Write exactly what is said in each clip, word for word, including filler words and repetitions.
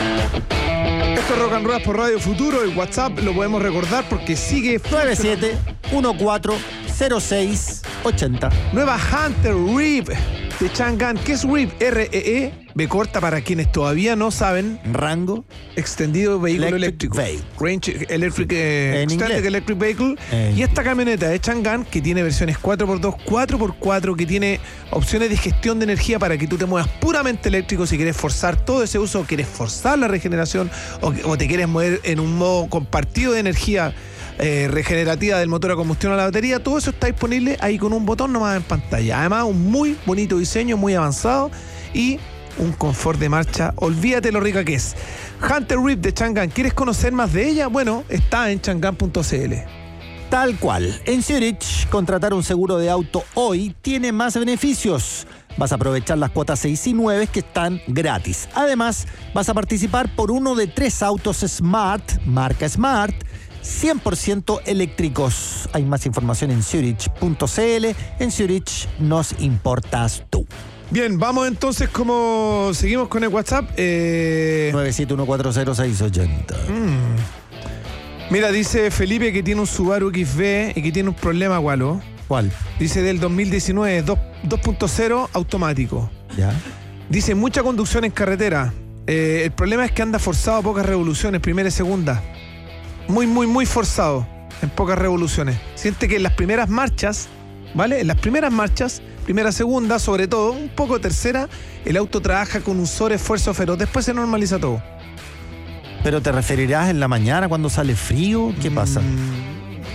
Esto es Rock and Roll por Radio Futuro. El WhatsApp lo podemos recordar porque sigue nueve siete uno cuatro cero seis ocho cero. Nueva Hunter Reef de Chang'an. ¿Qué es Reef? R E E, B corta para quienes todavía no saben. Rango extendido vehículo electric eléctrico. vehicle. Range Electric eh, En Extended inglés. Electric Vehicle. En- Y esta camioneta de Chang'an, que tiene versiones cuatro por dos, cuatro por cuatro, que tiene opciones de gestión de energía para que tú te muevas puramente eléctrico si quieres forzar todo ese uso, o quieres forzar la regeneración, o, o te quieres mover en un modo compartido de energía eh, regenerativa del motor a combustión a la batería. Todo eso está disponible ahí con un botón nomás en pantalla. Además, un muy bonito diseño, muy avanzado y un confort de marcha. Olvídate lo rica que es. Hunter Reef de Chang'an. ¿Quieres conocer más de ella? Bueno, está en chang'an punto c l. Tal cual. En Zurich, contratar un seguro de auto hoy tiene más beneficios. Vas a aprovechar las cuotas seis y nueve que están gratis. Además, vas a participar por uno de tres autos Smart, marca Smart, cien por ciento eléctricos. Hay más información en zurich punto c l. En Zurich nos importas tú. Bien, vamos entonces, como seguimos con el WhatsApp. Eh... nueve siete uno cuatro cero seis ocho cero. Mm. Mira, dice Felipe que tiene un Subaru X V y que tiene un problema, Gualo. ¿Cuál? Dice del dos mil diecinueve, dos punto cero automático. ¿Ya? Dice mucha conducción en carretera. Eh, el problema es que anda forzado a pocas revoluciones, primera y segunda. Muy, muy, muy forzado en pocas revoluciones. Siente que en las primeras marchas, ¿vale? En las primeras marchas, primera, segunda, sobre todo, un poco tercera, el auto trabaja con un sobreesfuerzo feroz. Después se normaliza todo. ¿Pero te referirás en la mañana cuando sale frío? ¿Qué pasa? Mm.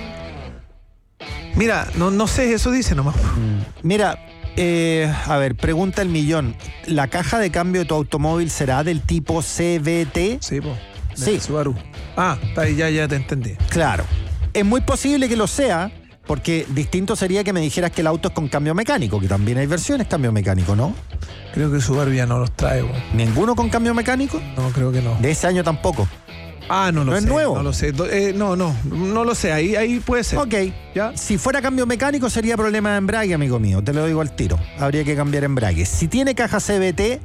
Mira, no, no sé, eso dice nomás. Mm. Mira, eh, a ver, pregunta el millón. ¿La caja de cambio de tu automóvil será del tipo C V T? Sí, po. Sí. Subaru. Ah, está ahí, ya, ya te entendí. Claro. Es muy posible que lo sea, porque distinto sería que me dijeras que el auto es con cambio mecánico, que también hay versiones cambio mecánico, ¿no? Creo que Subaru ya no los trae, po. ¿Ninguno con cambio mecánico? No, creo que no. De ese año tampoco. Ah, no lo ¿No sé. es nuevo? No lo sé. Do- eh, no, no, no lo sé. Ahí, ahí puede ser. Ok. ¿Ya? Si fuera cambio mecánico sería problema de embrague, amigo mío. Te lo digo al tiro. Habría que cambiar embrague. Si tiene caja C V T,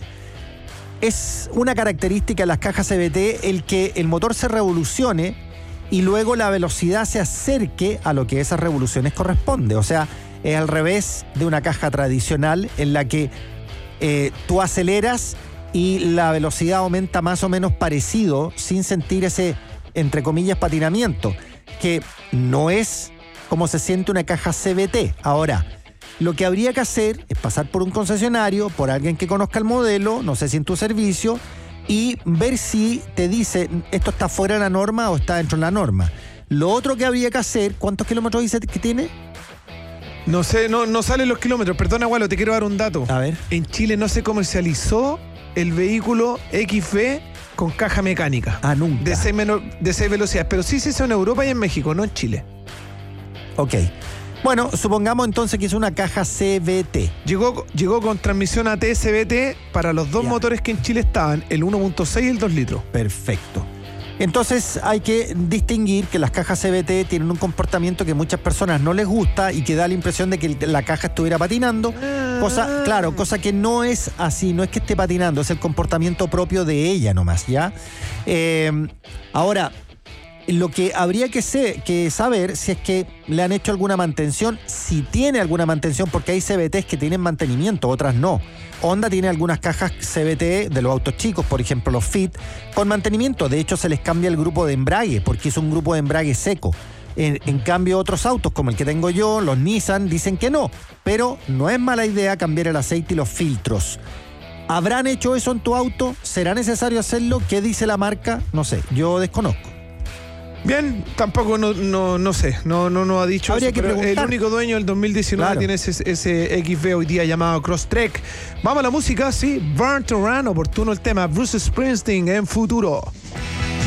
es una característica de las cajas C V T el que el motor se revolucione y luego la velocidad se acerque a lo que esas revoluciones corresponde. O sea, es al revés de una caja tradicional en la que eh, tú aceleras y la velocidad aumenta más o menos parecido sin sentir ese, entre comillas, patinamiento, que no es como se siente una caja C V T. Ahora, lo que habría que hacer es pasar por un concesionario, por alguien que conozca el modelo, no sé si en tu servicio, y ver si te dice esto está fuera de la norma o está dentro de la norma. Lo otro que habría que hacer, ¿cuántos kilómetros dice que tiene? No sé, no, no salen los kilómetros. Perdona, Gualo, te quiero dar un dato. A ver. En Chile no se comercializó el vehículo X V con caja mecánica. Ah, nunca. De seis, menor, de seis velocidades. Pero sí se hizo en Europa y en México, no en Chile. Ok. Bueno, supongamos entonces que es una caja C V T. Llegó, llegó con transmisión A T C V T para los dos Ya. motores que en Chile estaban, el uno punto seis y el dos litros. Perfecto. Entonces hay que distinguir que las cajas C V T tienen un comportamiento que a muchas personas no les gusta y que da la impresión de que la caja estuviera patinando. Cosa, claro, cosa que no es así, no es que esté patinando, es el comportamiento propio de ella nomás, ¿ya? Eh, ahora, lo que habría que, ser, que saber si es que le han hecho alguna mantención, si tiene alguna mantención, porque hay C V Ts que tienen mantenimiento, otras no. Honda tiene algunas cajas C V T de los autos chicos, por ejemplo los Fit, con mantenimiento. De hecho, se les cambia el grupo de embrague, porque es un grupo de embrague seco. En, en cambio, otros autos, como el que tengo yo, los Nissan, dicen que no. Pero no es mala idea cambiar el aceite y los filtros. ¿Habrán hecho eso en tu auto? ¿Será necesario hacerlo? ¿Qué dice la marca? No sé, yo desconozco. Bien, tampoco no, no, no sé, no, no, no ha dicho Habría eso, que pero preguntar. el único dueño del dos mil diecinueve Claro. tiene ese, ese X V hoy día llamado Crosstrek. Vamos a la música, sí, Burn to Run, oportuno el tema, Bruce Springsteen en Futuro.